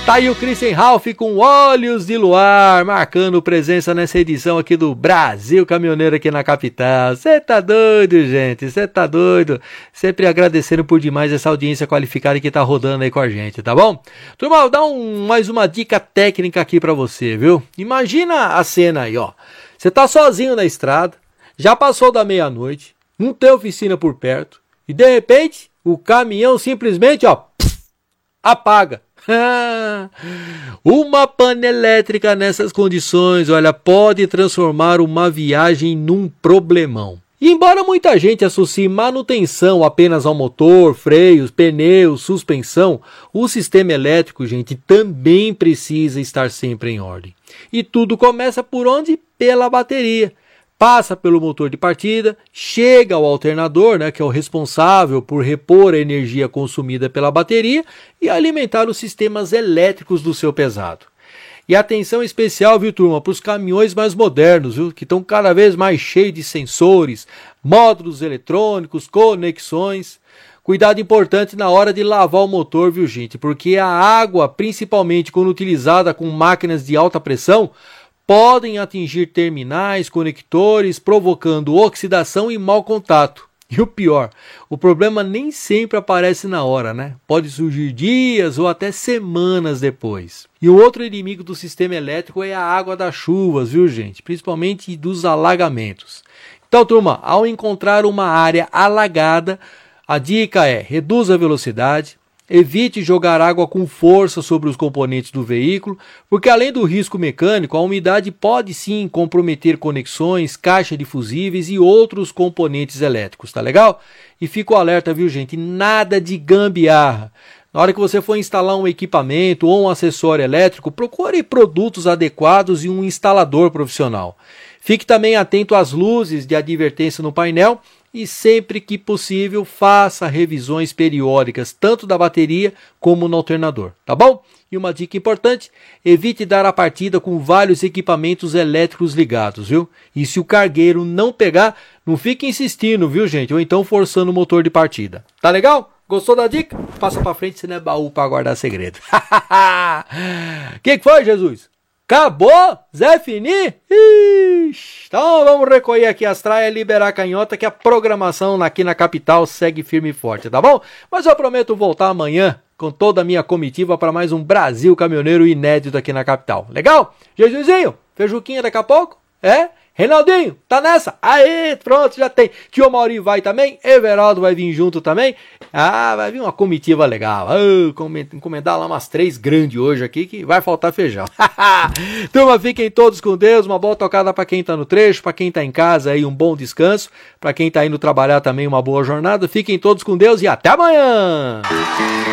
Tá aí o Christian Ralph com Olhos de Luar, marcando presença nessa edição aqui do Brasil Caminhoneiro aqui na capital. Cê tá doido, gente, cê tá doido. Sempre agradecendo por demais essa audiência qualificada que tá rodando aí com a gente, tá bom? Turma, vou dar mais uma dica técnica aqui pra você, viu? Imagina a cena aí, ó. Você tá sozinho na estrada, já passou da meia-noite, não tem oficina por perto, e de repente o caminhão simplesmente, ó, apaga. Uma pane elétrica nessas condições, olha, pode transformar uma viagem num problemão. E embora muita gente associe manutenção apenas ao motor, freios, pneus, suspensão, o sistema elétrico, gente, também precisa estar sempre em ordem. E tudo começa por onde? Pela bateria. Passa pelo motor de partida, chega ao alternador, né, que é o responsável por repor a energia consumida pela bateria e alimentar os sistemas elétricos do seu pesado. E atenção especial, viu, turma, para os caminhões mais modernos, viu, que estão cada vez mais cheios de sensores, módulos eletrônicos, conexões. Cuidado importante na hora de lavar o motor, viu, gente, porque a água, principalmente quando utilizada com máquinas de alta pressão, podem atingir terminais, conectores, provocando oxidação e mau contato. E o pior, o problema nem sempre aparece na hora, né? Pode surgir dias ou até semanas depois. E o outro inimigo do sistema elétrico é a água das chuvas, viu, gente? Principalmente dos alagamentos. Então, turma, ao encontrar uma área alagada, a dica é: reduza a velocidade, evite jogar água com força sobre os componentes do veículo, porque além do risco mecânico, a umidade pode sim comprometer conexões, caixa de fusíveis e outros componentes elétricos, tá legal? E fica o alerta, viu, gente? Nada de gambiarra. Na hora que você for instalar um equipamento ou um acessório elétrico, procure produtos adequados e um instalador profissional. Fique também atento às luzes de advertência no painel e sempre que possível faça revisões periódicas tanto da bateria como no alternador, tá bom? E uma dica importante, evite dar a partida com vários equipamentos elétricos ligados, viu? E se o cargueiro não pegar, não fique insistindo, viu, gente? Ou então forçando o motor de partida. Tá legal? Gostou da dica? Passa pra frente, se não é baú pra guardar segredo. Que foi, Jesus? Acabou? Zé Fini? Ixi, então vamos recolher aqui as traias e liberar a canhota, que a programação aqui na capital segue firme e forte, tá bom? Mas eu prometo voltar amanhã com toda a minha comitiva para mais um Brasil Caminhoneiro inédito aqui na capital. Legal? Jesusinho, feijuquinha daqui a pouco? É? Reinaldinho, tá nessa? Aí, pronto, já tem. Tio Maurinho vai também, Everaldo vai vir junto também. Ah, vai vir uma comitiva legal. Encomendar lá umas 3 grandes hoje aqui, que vai faltar feijão. Turma, fiquem todos com Deus, uma boa tocada para quem tá no trecho, para quem tá em casa aí, um bom descanso, para quem tá indo trabalhar também, uma boa jornada. Fiquem todos com Deus e até amanhã!